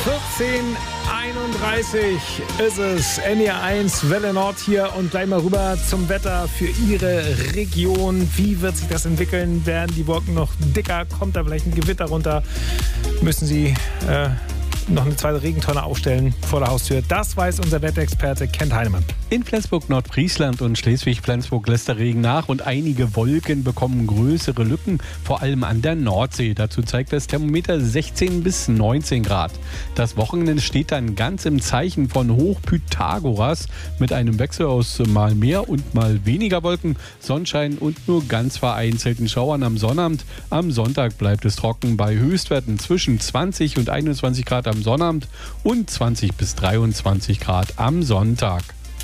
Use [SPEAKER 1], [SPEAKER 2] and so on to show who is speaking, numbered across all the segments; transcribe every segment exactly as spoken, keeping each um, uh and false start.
[SPEAKER 1] vierzehn einunddreißig ist es. N D R eins, Welle Nord hier und gleich mal rüber zum Wetter für Ihre Region. Wie wird sich das entwickeln? Werden die Wolken noch dicker? Kommt da vielleicht ein Gewitter runter? Müssen Sie äh, noch eine zweite Regentonne aufstellen vor der Haustür? Das weiß unser Wetterexperte Kent Heinemann.
[SPEAKER 2] In Flensburg, Nordfriesland und Schleswig-Flensburg lässt der Regen nach und einige Wolken bekommen größere Lücken, vor allem an der Nordsee. Dazu zeigt das Thermometer sechzehn bis neunzehn Grad. Das Wochenende steht dann ganz im Zeichen von Hochpythagoras mit einem Wechsel aus mal mehr und mal weniger Wolken, Sonnenschein und nur ganz vereinzelten Schauern am Sonnabend. Am Sonntag bleibt es trocken bei Höchstwerten zwischen zwanzig und einundzwanzig Grad am Sonnabend und zwanzig bis dreiundzwanzig Grad am Sonntag.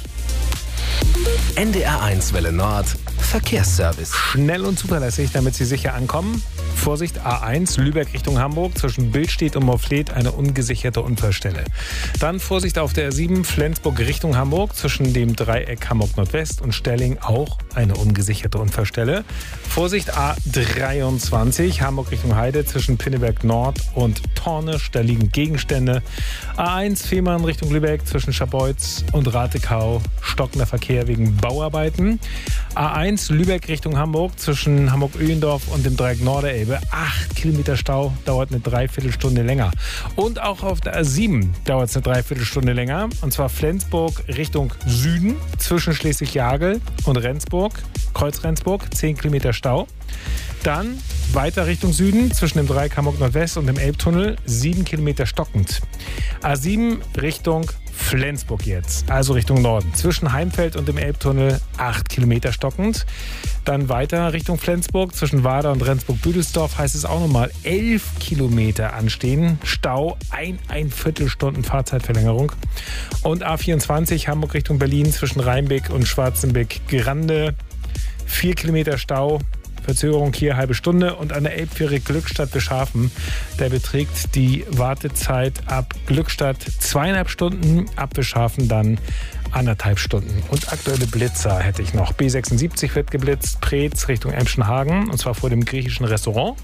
[SPEAKER 3] N D R eins Welle Nord Verkehrsservice.
[SPEAKER 1] Schnell und zuverlässig, damit Sie sicher ankommen. Vorsicht, A eins, Lübeck Richtung Hamburg, zwischen Billstedt und Morfleet eine ungesicherte Unfallstelle. Dann Vorsicht auf der R sieben, Flensburg Richtung Hamburg, zwischen dem Dreieck Hamburg Nordwest und Stelling auch eine ungesicherte Unfallstelle. Vorsicht, A dreiundzwanzig, Hamburg Richtung Heide, zwischen Pinneberg Nord und Tornisch, da liegen Gegenstände. A eins, Fehmarn Richtung Lübeck, zwischen Scharbeutz und Ratekau, stockender Verkehr wegen Bauarbeiten. A eins, Lübeck Richtung Hamburg, zwischen Hamburg-Öhlendorf und dem Dreieck Norderelbe. Acht Kilometer Stau, dauert eine Dreiviertelstunde länger. Und auch auf der A sieben dauert es eine Dreiviertelstunde länger. Und zwar Flensburg Richtung Süden, zwischen Schleswig-Jagel und Rendsburg, Kreuz Rendsburg, zehn Kilometer Stau. Dann weiter Richtung Süden, zwischen dem Dreieck Hamburg Nordwest und dem Elbtunnel, sieben Kilometer stockend. A sieben Richtung Flensburg jetzt, also Richtung Norden. Zwischen Heimfeld und dem Elbtunnel acht Kilometer stockend. Dann weiter Richtung Flensburg, zwischen Wader und Rendsburg-Büdelsdorf heißt es auch nochmal elf Kilometer anstehen. Stau, ein, ein Viertelstunden Fahrzeitverlängerung. Und A vierundzwanzig Hamburg Richtung Berlin, zwischen Rheinbeck und Schwarzenbeck-Grande, vier Kilometer Stau. Verzögerung hier halbe Stunde. Und an der Elbfähre Glückstadt-Beschafen, da beträgt die Wartezeit ab Glückstadt zweieinhalb Stunden, ab Beschafen dann anderthalb Stunden. Und aktuelle Blitzer hätte ich noch. B sechsundsiebzig wird geblitzt, Preetz Richtung Emschenhagen, und zwar vor dem griechischen Restaurant.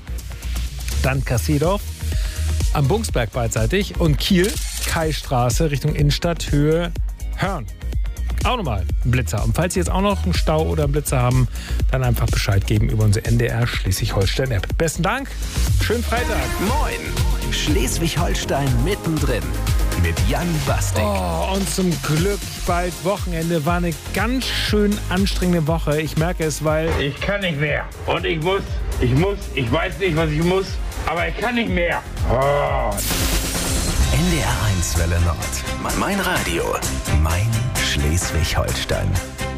[SPEAKER 1] Dann Kassedorf am Bungsberg beidseitig und Kiel, Kaistraße Richtung Innenstadt, Höhe Hörn. Auch nochmal ein Blitzer. Und falls Sie jetzt auch noch einen Stau oder einen Blitzer haben, dann einfach Bescheid geben über unsere N D R Schleswig-Holstein-App. Besten Dank, schönen Freitag.
[SPEAKER 3] Moin, Schleswig-Holstein mittendrin mit Jan Bastik.
[SPEAKER 1] Oh, und zum Glück bald Wochenende. War eine ganz schön anstrengende Woche. Ich merke es, weil...
[SPEAKER 4] Ich kann nicht mehr. Und ich muss, ich muss, ich weiß nicht, was ich muss, aber ich kann nicht mehr. Oh.
[SPEAKER 3] N D R eins Welle Nord. Mein Radio, mein Schleswig-Holstein.